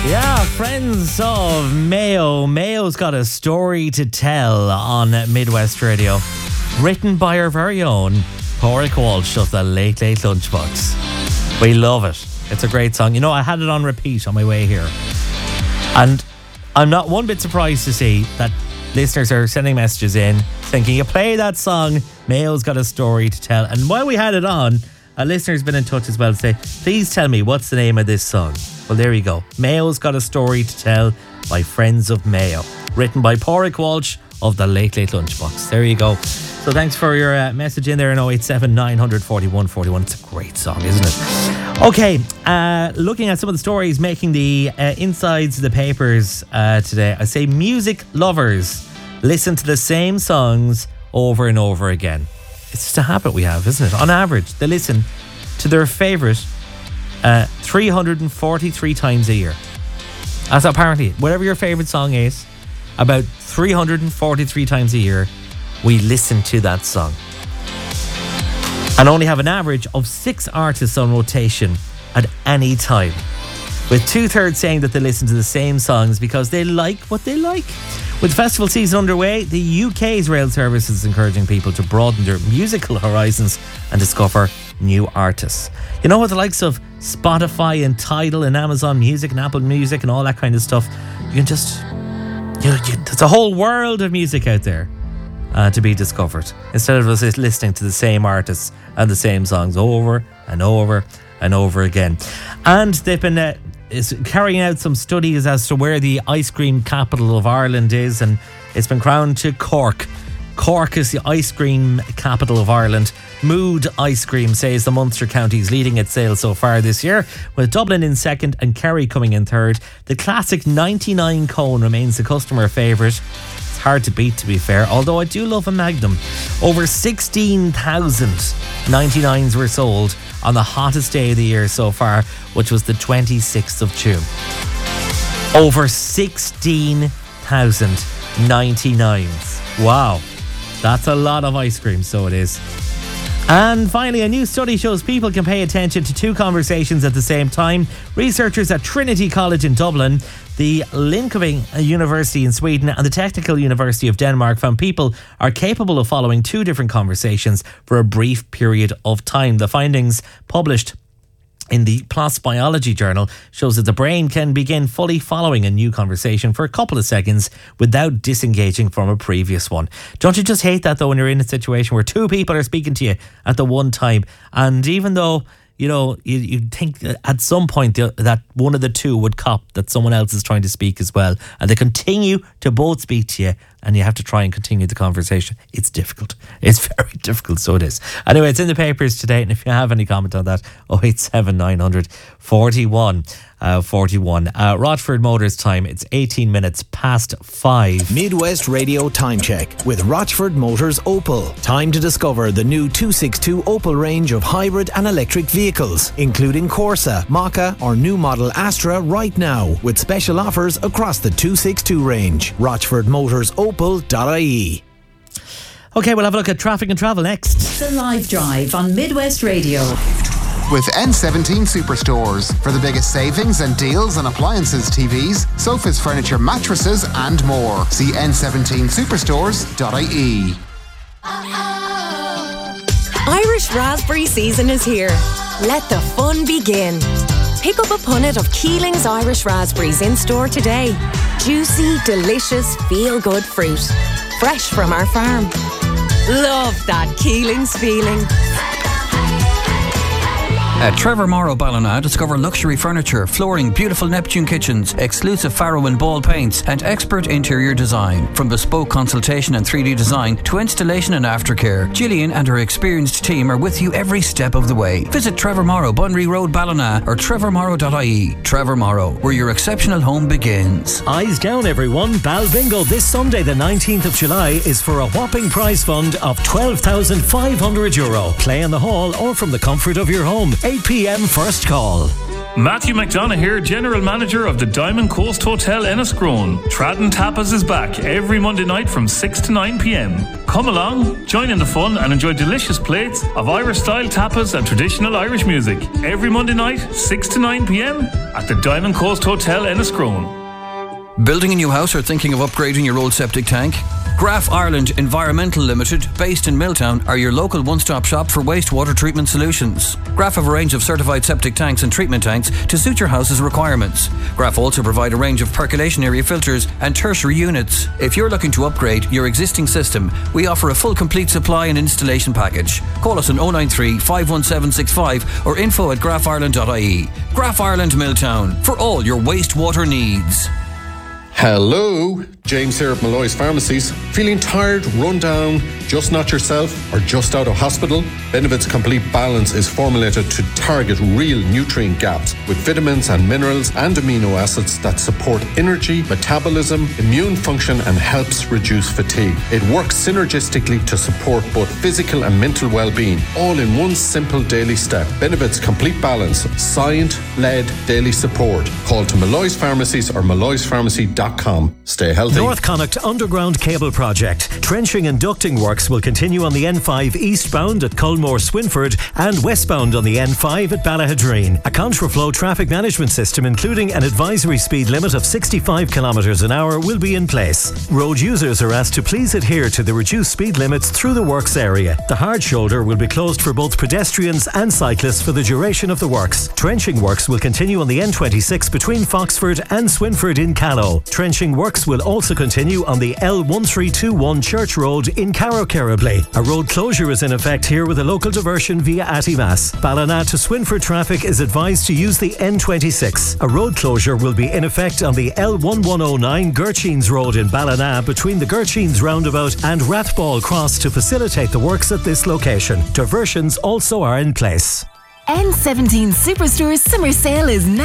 Yeah, friends of Mayo. Mayo's got a story to tell on Midwest Radio. Written by our very own Pádraig Walsh of the Late Late Lunchbox. We love it. It's a great song. You know, I had it on repeat on my way here. And I'm not one bit surprised to see that listeners are sending messages in saying, can you play that song? Mayo's got a story to tell. And while we had it on, a listener's been in touch as well to say, please tell me what's the name of this song. Well, there you go. Mayo's got a story to tell by Friends of Mayo. Written by Pádraig Walsh of the Late Late Lunchbox. There you go. So thanks for your message in there in 087 941 41. It's a great song, isn't it? Okay, looking at some of the stories making the insides of the papers today. I say music lovers listen to the same songs over and over again. It's just a habit we have, isn't it? On average, they listen to their favourite 343 times a year. That's apparently, whatever your favourite song is, about 343 times a year, we listen to that song. And only have an average of 6 artists on rotation at any time. With 2/3 saying that they listen to the same songs because they like what they like. With festival season underway, the UK's rail service is encouraging people to broaden their musical horizons and discover new artists. You know, with the likes of Spotify and Tidal and Amazon Music and Apple Music and all that kind of stuff, you can just... there's a whole world of music out there to be discovered, instead of us listening to the same artists and the same songs over and over and over again. And they've been carrying out some studies as to where the ice cream capital of Ireland is, and it's been crowned to Cork. Cork is the ice cream capital of Ireland. Mood Ice Cream says the Munster county's leading its sales so far this year, with Dublin in second and Kerry coming in third. The classic 99 cone remains the customer favourite. It's hard to beat, to be fair, although I do love a Magnum. Over 16,000 99s were sold on the hottest day of the year so far, which was the 26th of June. Over 16,000 99s. Wow. That's a lot of ice cream, so it is. And finally, a new study shows people can pay attention to 2 conversations at the same time. Researchers at Trinity College in Dublin, the Linköping University in Sweden and the Technical University of Denmark found people are capable of following 2 different conversations for a brief period of time. The findings, published in the PLOS Biology journal, shows that the brain can begin fully following a new conversation for a couple of seconds without disengaging from a previous one. Don't you just hate that, though, when you're in a situation where 2 people are speaking to you at the one time, and even though, you know, you'd think that at some point that one of the 2 would cop that someone else is trying to speak as well, and they continue to both speak to you, and you have to try and continue the conversation. It's difficult. It's very difficult, so it is. Anyway, it's in the papers today, and if you have any comment on that, 087 900 41 41. Rochford Motors time, it's 18 minutes past 5. Midwest Radio Time Check with Rochford Motors Opel. Time to discover the new 262 Opel range of hybrid and electric vehicles, including Corsa, Mokka or new model Astra right now, with special offers across the 262 range. RochfordMotorsOpel.ie. Okay, we'll have a look at traffic and travel next. The Live Drive on Midwest Radio. With N17 Superstores for the biggest savings and deals on appliances, TVs, sofas, furniture, mattresses and more. See n17superstores.ie. Irish raspberry season is here. Let the fun begin. Pick up a punnet of Keeling's Irish raspberries in store today. Juicy, delicious, feel-good fruit. Fresh from our farm. Love that Keeling's feeling. At Trevor Morrow Ballina, discover luxury furniture, flooring, beautiful Neptune kitchens, exclusive Faro and Ball paints, and expert interior design. From bespoke consultation and 3D design to installation and aftercare, Gillian and her experienced team are with you every step of the way. Visit Trevor Morrow, Bunry Road, Ballina, or trevormorrow.ie. Trevor Morrow, where your exceptional home begins. Eyes down, everyone. Bal Bingo this Sunday, the 19th of July, is for a whopping prize fund of €12,500. Play in the hall or from the comfort of your home. 8 p.m. first call. Matthew McDonough here, General Manager of the Diamond Coast Hotel Enniscrone. Tradden Tapas is back every Monday night from 6 to 9 p.m. Come along, join in the fun and enjoy delicious plates of Irish-style tapas and traditional Irish music. Every Monday night, 6 to 9 p.m. at the Diamond Coast Hotel Enniscrone. Building a new house or thinking of upgrading your old septic tank? Graf Ireland Environmental Limited, based in Milltown, are your local one-stop shop for wastewater treatment solutions. Graf have a range of certified septic tanks and treatment tanks to suit your house's requirements. Graf also provide a range of percolation area filters and tertiary units. If you're looking to upgrade your existing system, we offer a full complete supply and installation package. Call us on 093 51765 or info@grafireland.ie. Graf Ireland Milltown, for all your wastewater needs. Hello, James here at Malloy's Pharmacies. Feeling tired, run down, just not yourself, or just out of hospital? Benevit's Complete Balance is formulated to target real nutrient gaps with vitamins and minerals and amino acids that support energy, metabolism, immune function and helps reduce fatigue. It works synergistically to support both physical and mental well-being, all in one simple daily step. Benevit's Complete Balance, science-led daily support. Call to Malloy's Pharmacies or malloyspharmacy.com. Stay healthy. North Connacht Underground Cable Project. Trenching and ducting works will continue on the N5 eastbound at Culmore Swinford and westbound on the N5 at Ballahadreen. A contraflow traffic management system including an advisory speed limit of 65 km an hour will be in place. Road users are asked to please adhere to the reduced speed limits through the works area. The hard shoulder will be closed for both pedestrians and cyclists for the duration of the works. Trenching works will continue on the N26 between Foxford and Swinford in Callow. Trenching works will also continue on the L1321 Church Road in Carrowkerribley. A road closure is in effect here with a local diversion via Attimas. Ballina to Swinford traffic is advised to use the N26. A road closure will be in effect on the L1109 Gurcheens Road in Ballina between the Gurcheens roundabout and Rathball Cross to facilitate the works at this location. Diversions also are in place. N17 Superstore's summer sale is now